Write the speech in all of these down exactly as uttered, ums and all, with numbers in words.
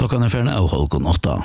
Klockan är färna av halv åtta.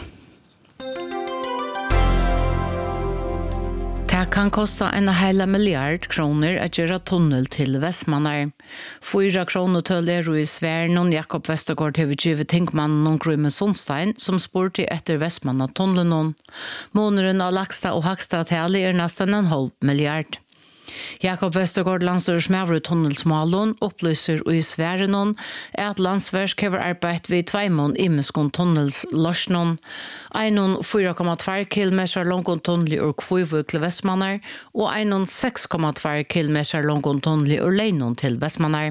Det kan kosta en hel miljard kroner att göra tunnel till Västmannar. Fyra kronor tuller i Svärn Jakob Westergaard T V tjugo Tinkman och Grymme Sundstein som spurte efter Västmanna tunneln. Månaden av Laxta och Hacksta till är nästan en halv miljard. Jakob Westergaard landsstyrsmævru tunnelsmålen opplyser i Sverige at landsverk har arbeidet ved tveimon imeskon tunnelsløsnon, einon fyra komma två kilometer langon tunnel ur Kvøyvøk til Vestmannar og einon sex komma två kilometer langon tunnel ur Leinon til Vestmannar.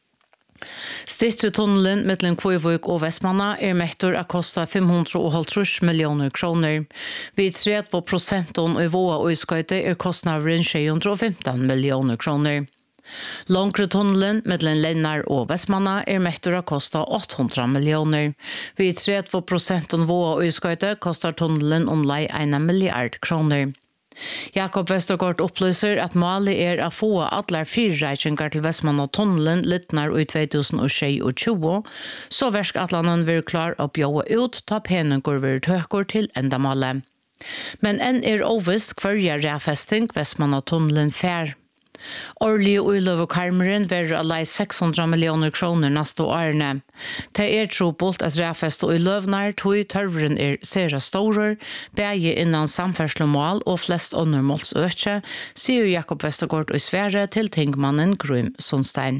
Stittre tunnelen mellom Kvøyvøk og Vestmanna er mektor å kosta fem hundre og halvtreds miljoner kroner. Vid trettio procent i Våa og Skøyte er kostnaden sju hundre og femton miljoner kroner. Långre tunnelen mellom Lennar og Vestmanna er mektor å kosta åtte hundre miljoner. Vid trettio procent i Våa og Skøyte kostar tunnelen om lei en milliard kroner. Jakob Westergaard opplyser at målet er å få alle fire reikingar til Vestmanna tunnelen littnar i tjugo tjugo, så verskatlanen vil klar å bjåa ut ta peningur vil tøkker til endamålet. Men enn er ovist hverja ræfesting Vestmanna tunnelen fær. Årlig uiløv og karmeren vil allai sex hundre miljoner kroner neste årene. Det er trobult at ræfest og uiløvnar tog tørveren er sera storer, begge innan samferdslemål og flest undermålsøkje, sier Jakob Westergaard og Sverre til tingmannen Grym Sundstein.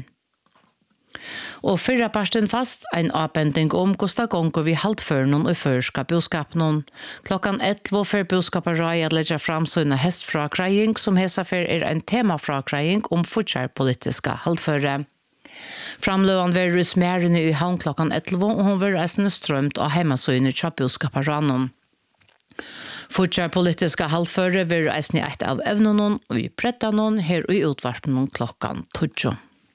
Og fyrra parsten fast en avbending om hvordan gonger vi halvførnen og førska boskapen. Klokkan elleve for boskaparøy at legge fram sånne hestfrakraying som hesafer er en temafrakraying om fortsatt politiska halvføre. Framløven var i smærene i havn klokkan elleve og hun var reisende strømt av hemmasøyne til boskaparøyene. Fortsatt politiska halvføre var reisende et av evnene og vi prettet noen her i utvarpen klokkan tolv.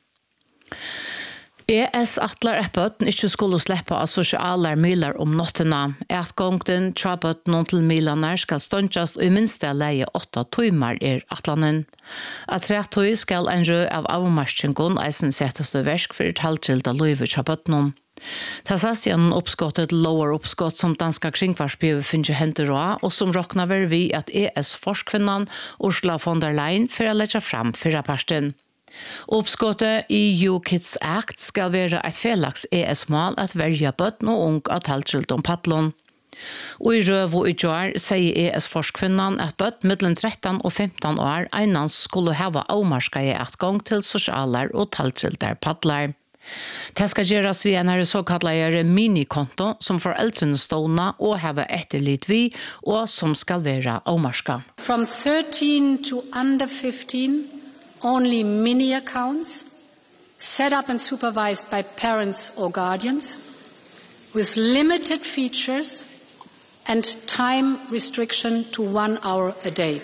E S atlar eppet ikke skulle slippe av sosiale miler om nottene. Et gongten trabet noen til milene skal ståndkast og i minste leie åtta timer er atlanen. At rett tøy skal en rød av avmarskingen eisen settes til versk for et halvtrilda løyve trabet noen. Ta sast gjennom oppskottet lower oppskott som danska kringvarsbjøve finner henter av, og som råkner vel vi at E S-forskvinnan Ursula von der Leyen for å legge fram fyrre parsten. Oppskottet i E U Kids Act skal være et felags E S-mål at verja bøtten og ung av talskilt om patlon. Og i røv og i jar sier E S-forskvinnan at bøtt mellom tretton og femton år einans skulle hava avmarskaje et gang til sosialer og talskilter patlar. Det skal gjøres via en såkallere minikonto som foreldrene stående og hava etterlit vi og som skal være avmarska. From thirteen to under fifteen only mini accounts set up and supervised by parents or guardians with limited features and time restriction to one hour a day.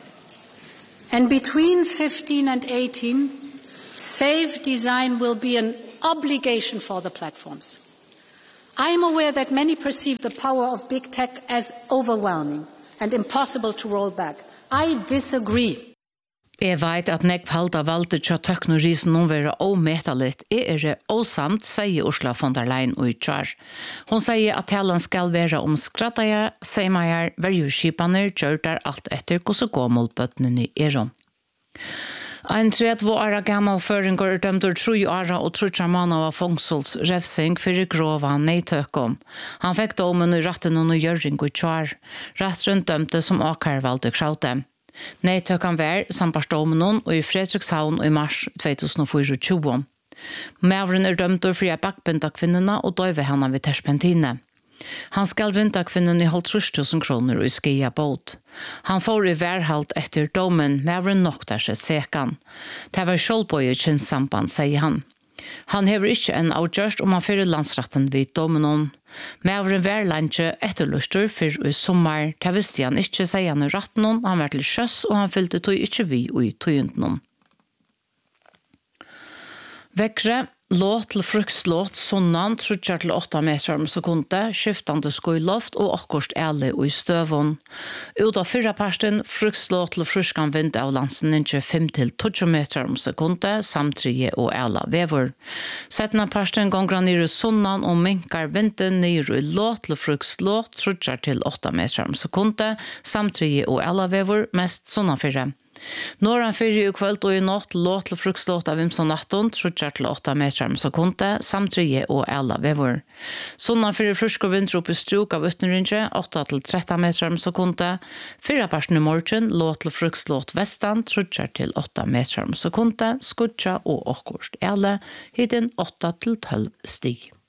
And between fifteen and eighteen, safe design will be an obligation for the platforms. I am aware that many perceive the power of big tech as overwhelming and impossible to roll back. I disagree. Jeg vet at nek halda valgte til teknologisen nå være ometaligt. Jeg er det åsamt, sier Ursula von der Leyen og utjar. Hun sier at talen skal være om skratteier, seimeier, verjuskipaner, gjørter alt etter hvordan gåmålbøttene er om. En tredje år gammal føringer er dømt tru år og trutja måneder av fångsols revsing for grova neitøkom. Han fikk domen i retten og gjøring og tjar. Retteren dømte som åker valgte kraute. Neitøkan var sambarstomenon og i Fredrikshavn i mars tjugo tjugo. Mævren er dømt for å bakbinda kvinnerne og døyve henne ved terspentine. Han skal rinta kvinnen i halvtreds tusen kroner og i skia båt. Han får i værhalt etter domen, mævren noktar seg sekan. Det var skjoldbøye kynssamband, sier han. Han hever ikke en avgjørst om han fyrir landsretten vid domenon. Mævren var landje etterlustur for i sommer. Det visste han ikke, sier han i retten. Han var til sjøs, og han fylte tog ikke vi i tøyentenom. Vekre, låt til fruktlåt, sunnan, trutjar til åtta meter om sekunde, skiftande skojloft og akkurst æle og i støvun. Ut av fyrra parsten, fruktlåt til fruskan vind av landsen ikke fem til tolv meter om sekunde, samtrige og æla vevor. Setna parsten gonger nere sunnan og minkar vinden nere i låt til fruktlåt, trutjar til åtta meter om sekunde, samtrige og æla vevor, mest sunnan fyrre. Norran fyrir i kvöld og i natt låt til fruktlåt av vimson natten, trutjar til åtta meter om sekunde, samtrige og æla vevor. Sunnan fyrir frusk og vindrop i struk av utnringe, åtta til tretton meter om sekunde. Fyrra parsten i morgen låt til fruktlåt vestan, trutjar til åtta meter om sekunde, skutja og okkurst æle, hitten åtta til tolv stig.